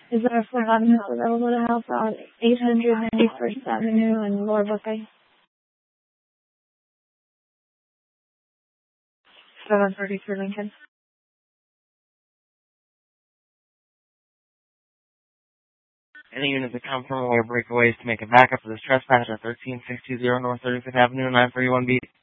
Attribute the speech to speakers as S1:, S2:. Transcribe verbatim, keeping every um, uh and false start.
S1: Is there a full-time help available to help out eight ninety-first Avenue in Lower Buckeye? seven thirty-three Lincoln.
S2: Any units that come from or breakaways to make a backup for this trespass at thirteen six two zero North thirty-fifth Avenue, nine thirty-one B.